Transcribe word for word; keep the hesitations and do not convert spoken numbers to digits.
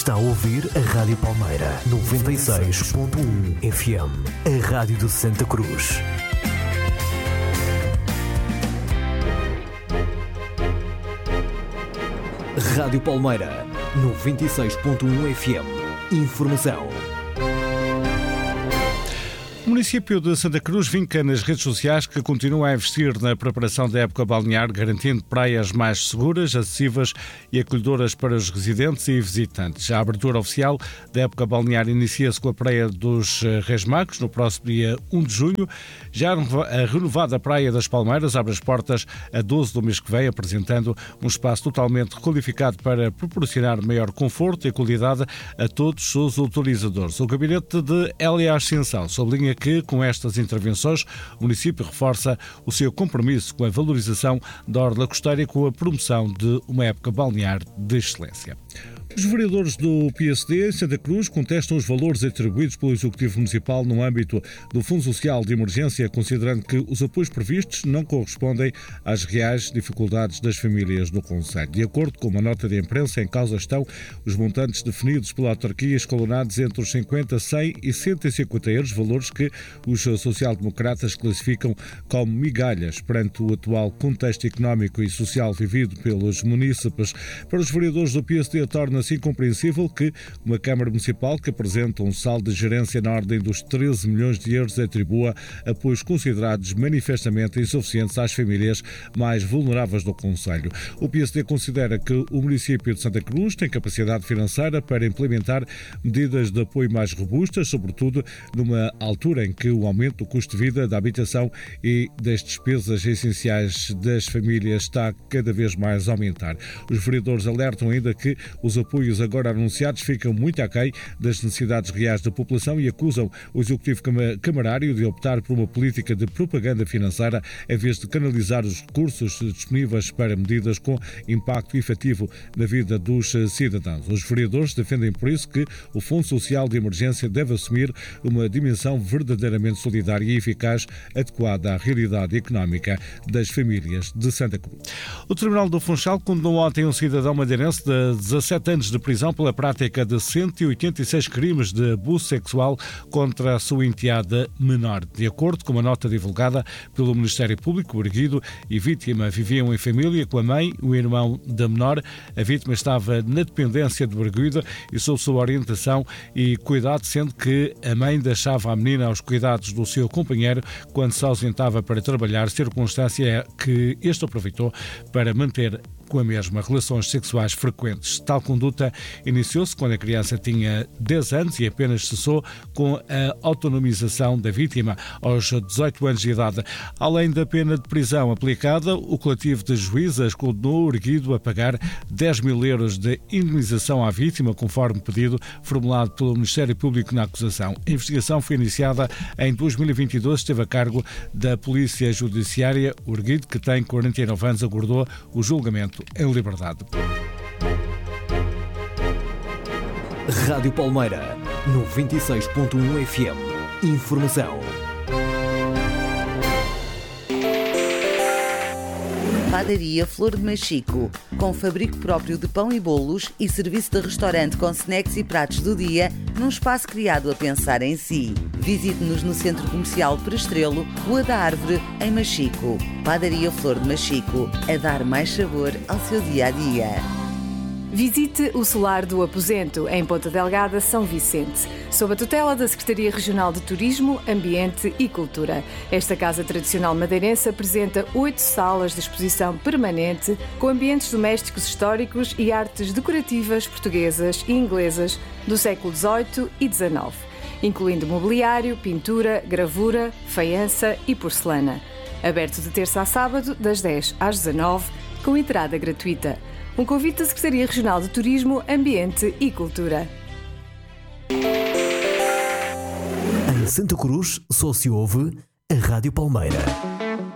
Está a ouvir a Rádio Palmeira, noventa e seis ponto um F M, a Rádio de Santa Cruz. Rádio Palmeira, noventa e seis ponto um F M. Informação. O município de Santa Cruz vinca nas redes sociais que continua a investir na preparação da época balnear, garantindo praias mais seguras, acessíveis e acolhedoras para os residentes e visitantes. A abertura oficial da época balnear inicia-se com a Praia dos Reis Magos, no próximo dia um de junho. Já a renovada Praia das Palmeiras abre as portas a doze do mês que vem, apresentando um espaço totalmente requalificado para proporcionar maior conforto e qualidade a todos os utilizadores. O gabinete de Hélia Ascensão sublinha que, com estas intervenções, o município reforça o seu compromisso com a valorização da orla costeira e com a promoção de uma época balnear de excelência. Os vereadores do P S D em Santa Cruz contestam os valores atribuídos pelo Executivo Municipal no âmbito do Fundo Social de Emergência, considerando que os apoios previstos não correspondem às reais dificuldades das famílias do concelho. De acordo com uma nota de imprensa, em causa estão os montantes definidos pela autarquia escalonados entre os cinquenta, cem e cento e cinquenta euros, valores que os social-democratas classificam como migalhas perante o atual contexto económico e social vivido pelos munícipes. Para os vereadores do P S D, torna-se incompreensível que uma Câmara Municipal que apresenta um saldo de gerência na ordem dos treze milhões de euros atribua apoios considerados manifestamente insuficientes às famílias mais vulneráveis do concelho. O P S D considera que o município de Santa Cruz tem capacidade financeira para implementar medidas de apoio mais robustas, sobretudo numa altura em que o aumento do custo de vida, da habitação e das despesas essenciais das famílias está cada vez mais a aumentar. Os vereadores alertam ainda que os apoios agora anunciados ficam muito aquém das necessidades reais da população e acusam o Executivo Camarário de optar por uma política de propaganda financeira em vez de canalizar os recursos disponíveis para medidas com impacto efetivo na vida dos cidadãos. Os vereadores defendem por isso que o Fundo Social de Emergência deve assumir uma dimensão verdadeiramente solidária e eficaz, adequada à realidade económica das famílias de Santa Cruz. O Tribunal do Funchal condenou ontem um cidadão madeirense de dezassete anos de prisão pela prática de cento e oitenta e seis crimes de abuso sexual contra a sua enteada menor. De acordo com uma nota divulgada pelo Ministério Público, o erguido e vítima viviam em família com a mãe e o irmão da menor. A vítima estava na dependência do erguido e sob sua orientação e cuidado, sendo que a mãe deixava a menina aos cuidados do seu companheiro quando se ausentava para trabalhar, circunstância que este aproveitou para manter com a mesma relações sexuais frequentes. Tal conduta iniciou-se quando a criança tinha dez anos e apenas cessou com a autonomização da vítima aos dezoito anos de idade. Além da pena de prisão aplicada, o coletivo de juízes condenou o erguido a pagar dez mil euros de indemnização à vítima, conforme pedido formulado pelo Ministério Público na acusação. A investigação foi iniciada em dois mil e vinte e dois, esteve a cargo da Polícia Judiciária. O erguido, que tem quarenta e nove anos, aguardou o julgamento em liberdade. Rádio Palmeira, noventa e seis ponto um F M. Informação. Padaria Flor de Machico, com fabrico próprio de pão e bolos e serviço de restaurante com snacks e pratos do dia, num espaço criado a pensar em si. Visite-nos no Centro Comercial Prestrelo, Rua da Árvore, em Machico. Padaria Flor de Machico, a dar mais sabor ao seu dia-a-dia. Visite o Solar do Aposento, em Ponta Delgada, São Vicente, sob a tutela da Secretaria Regional de Turismo, Ambiente e Cultura. Esta casa tradicional madeirense apresenta oito salas de exposição permanente com ambientes domésticos históricos e artes decorativas portuguesas e inglesas do século dezoito e dezanove, incluindo mobiliário, pintura, gravura, faiança e porcelana. Aberto de terça a sábado, das dez às dezanove, com entrada gratuita. Um convite da Secretaria Regional de Turismo, Ambiente e Cultura. Em Santa Cruz só se ouve a Rádio Palmeira.